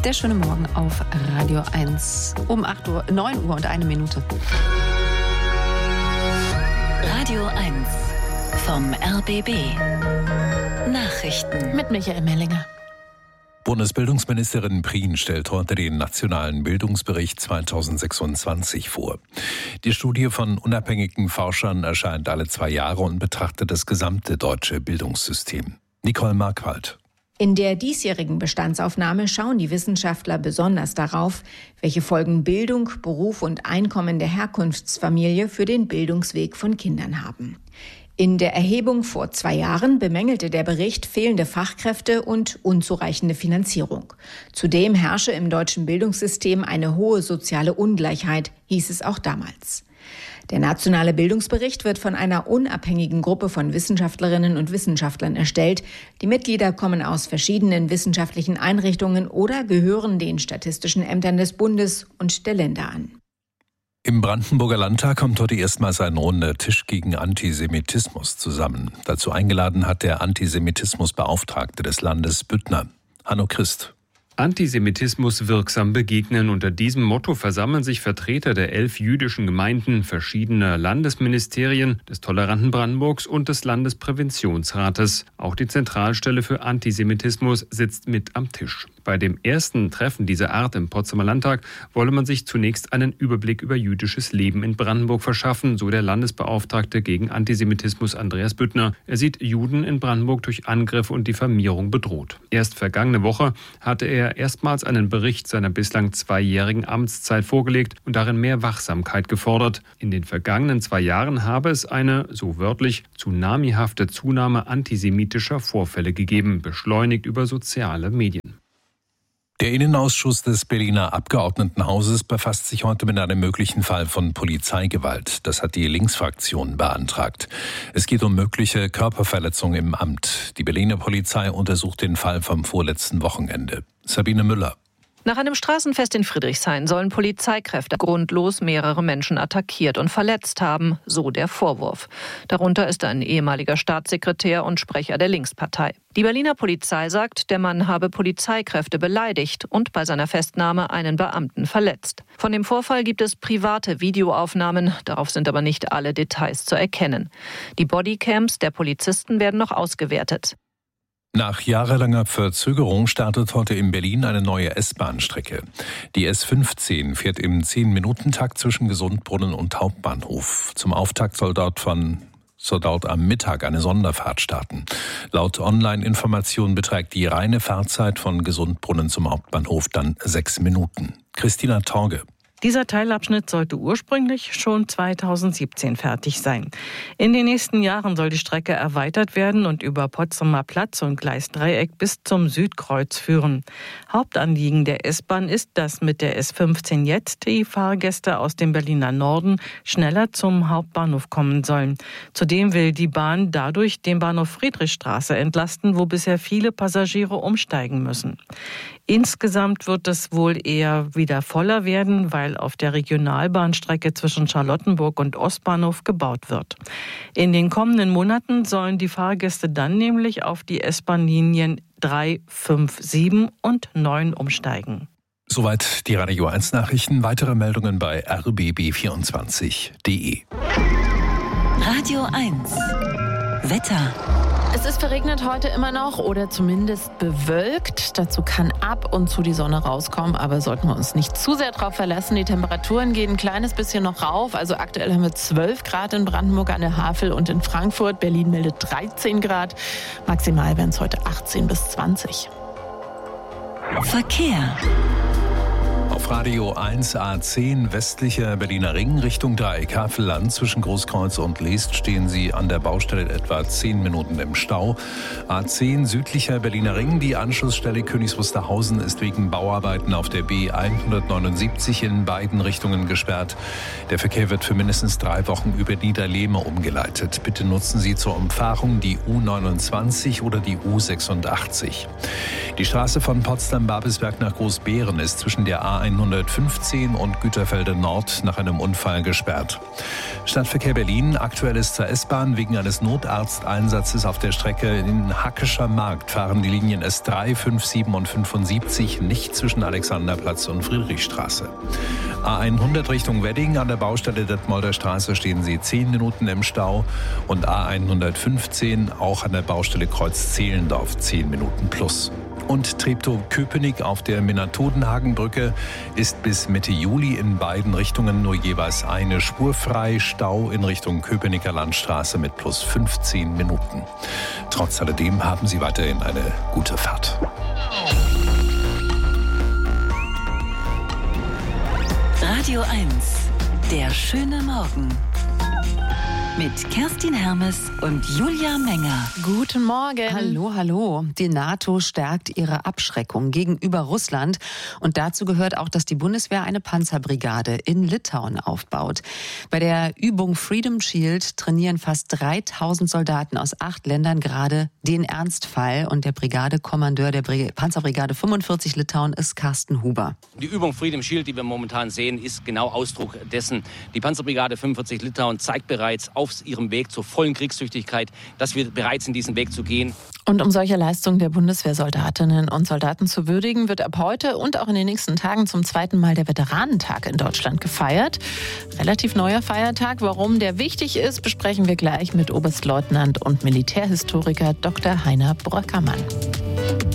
Der schöne Morgen auf Radio 1 um 9 Uhr und 1 Minute. Radio 1 vom RBB. Nachrichten Mit Michael Mellinger. Bundesbildungsministerin Prien stellt heute den Nationalen Bildungsbericht 2026 vor. Die Studie von unabhängigen Forschern erscheint alle 2 Jahre und betrachtet das gesamte deutsche Bildungssystem. Nicole Marquardt. In der diesjährigen Bestandsaufnahme schauen die Wissenschaftler besonders darauf, welche Folgen Bildung, Beruf und Einkommen der Herkunftsfamilie für den Bildungsweg von Kindern haben. In der Erhebung vor 2 Jahren bemängelte der Bericht fehlende Fachkräfte und unzureichende Finanzierung. Zudem herrsche im deutschen Bildungssystem eine hohe soziale Ungleichheit, hieß es auch damals. Der Nationale Bildungsbericht wird von einer unabhängigen Gruppe von Wissenschaftlerinnen und Wissenschaftlern erstellt. Die Mitglieder kommen aus verschiedenen wissenschaftlichen Einrichtungen oder gehören den statistischen Ämtern des Bundes und der Länder an. Im Brandenburger Landtag kommt heute erstmals ein runder Tisch gegen Antisemitismus zusammen. Dazu eingeladen hat der Antisemitismusbeauftragte des Landes Büttner, Hanno Christ. Antisemitismus wirksam begegnen. Unter diesem Motto versammeln sich Vertreter der 11 jüdischen Gemeinden, verschiedener Landesministerien, des toleranten Brandenburgs und des Landespräventionsrates. Auch die Zentralstelle für Antisemitismus sitzt mit am Tisch. Bei dem ersten Treffen dieser Art im Potsdamer Landtag wolle man sich zunächst einen Überblick über jüdisches Leben in Brandenburg verschaffen, so der Landesbeauftragte gegen Antisemitismus Andreas Büttner. Er sieht Juden in Brandenburg durch Angriffe und Diffamierung bedroht. Erst vergangene Woche hatte er erstmals einen Bericht seiner bislang 2-jährigen Amtszeit vorgelegt und darin mehr Wachsamkeit gefordert. In den vergangenen 2 Jahren habe es eine, so wörtlich, tsunamihafte Zunahme antisemitischer Vorfälle gegeben, beschleunigt über soziale Medien. Der Innenausschuss des Berliner Abgeordnetenhauses befasst sich heute mit einem möglichen Fall von Polizeigewalt. Das hat die Linksfraktion beantragt. Es geht um mögliche Körperverletzungen im Amt. Die Berliner Polizei untersucht den Fall vom vorletzten Wochenende. Sabine Müller. Nach einem Straßenfest in Friedrichshain sollen Polizeikräfte grundlos mehrere Menschen attackiert und verletzt haben, so der Vorwurf. Darunter ist ein ehemaliger Staatssekretär und Sprecher der Linkspartei. Die Berliner Polizei sagt, der Mann habe Polizeikräfte beleidigt und bei seiner Festnahme einen Beamten verletzt. Von dem Vorfall gibt es private Videoaufnahmen, darauf sind aber nicht alle Details zu erkennen. Die Bodycams der Polizisten werden noch ausgewertet. Nach jahrelanger Verzögerung startet heute in Berlin eine neue S-Bahn-Strecke. Die S15 fährt im 10-Minuten-Takt zwischen Gesundbrunnen und Hauptbahnhof. Zum Auftakt soll dort am Mittag eine Sonderfahrt starten. Laut Online-Informationen beträgt die reine Fahrzeit von Gesundbrunnen zum Hauptbahnhof dann 6 Minuten. Christina Torge. Dieser Teilabschnitt sollte ursprünglich schon 2017 fertig sein. In den nächsten Jahren soll die Strecke erweitert werden und über Potsdamer Platz und Gleisdreieck bis zum Südkreuz führen. Hauptanliegen der S-Bahn ist, dass mit der S15 jetzt die Fahrgäste aus dem Berliner Norden schneller zum Hauptbahnhof kommen sollen. Zudem will die Bahn dadurch den Bahnhof Friedrichstraße entlasten, wo bisher viele Passagiere umsteigen müssen. Insgesamt wird es wohl eher wieder voller werden, weil auf der Regionalbahnstrecke zwischen Charlottenburg und Ostbahnhof gebaut wird. In den kommenden Monaten sollen die Fahrgäste dann nämlich auf die S-Bahn-Linien 3, 5, 7 und 9 umsteigen. Soweit die Radio 1 Nachrichten. Weitere Meldungen bei rbb24.de. Radio 1 Wetter. Es ist verregnet heute immer noch oder zumindest bewölkt. Dazu kann ab und zu die Sonne rauskommen, aber sollten wir uns nicht zu sehr darauf verlassen. Die Temperaturen gehen ein kleines bisschen noch rauf. Also aktuell haben wir 12 Grad in Brandenburg an der Havel und in Frankfurt. Berlin meldet 13 Grad. Maximal werden es heute 18 bis 20. Verkehr. Auf Radio 1 A10 westlicher Berliner Ring Richtung Dreieck Havelland zwischen Großkreuz und Leest stehen Sie an der Baustelle etwa 10 Minuten im Stau. A10 südlicher Berliner Ring, die Anschlussstelle Königs Wusterhausen ist wegen Bauarbeiten auf der B179 in beiden Richtungen gesperrt. Der Verkehr wird für mindestens 3 Wochen über Niederlehme umgeleitet. Bitte nutzen Sie zur Umfahrung die U29 oder die U86. Die Straße von Potsdam-Babelsberg nach Großbeeren ist zwischen der A1 A115 und Güterfelde Nord nach einem Unfall gesperrt. Stadtverkehr Berlin. Aktuell ist zur S-Bahn wegen eines Notarzteinsatzes auf der Strecke in Hackescher Markt fahren die Linien S3, 5, 7 und 75 nicht zwischen Alexanderplatz und Friedrichstraße. A100 Richtung Wedding an der Baustelle Detmolder Straße stehen Sie 10 Minuten im Stau und A115 auch an der Baustelle Kreuz Zehlendorf 10 Minuten plus. Und Treptow-Köpenick auf der Minatodenhagenbrücke ist bis Mitte Juli in beiden Richtungen nur jeweils eine Spur frei. Stau in Richtung Köpenicker Landstraße mit plus 15 Minuten. Trotz alledem haben Sie weiterhin eine gute Fahrt. Radio 1, der schöne Morgen. Mit Kerstin Hermes und Julia Menger. Guten Morgen. Hallo, hallo. Die NATO stärkt ihre Abschreckung gegenüber Russland. Und dazu gehört auch, dass die Bundeswehr eine Panzerbrigade in Litauen aufbaut. Bei der Übung Freedom Shield trainieren fast 3000 Soldaten aus 8 Ländern gerade den Ernstfall. Und der Brigadekommandeur der Panzerbrigade 45 Litauen ist Carsten Huber. Die Übung Freedom Shield, die wir momentan sehen, ist genau Ausdruck dessen. Die Panzerbrigade 45 Litauen zeigt bereits auf ihrem Weg zur vollen Kriegstüchtigkeit, dass wir bereit sind, diesen Weg zu gehen. Und um solche Leistungen der Bundeswehrsoldatinnen und Soldaten zu würdigen, wird ab heute und auch in den nächsten Tagen zum 2. Mal der Veteranentag in Deutschland gefeiert. Relativ neuer Feiertag. Warum der wichtig ist, besprechen wir gleich mit Oberstleutnant und Militärhistoriker Dr. Heiner Bröckermann.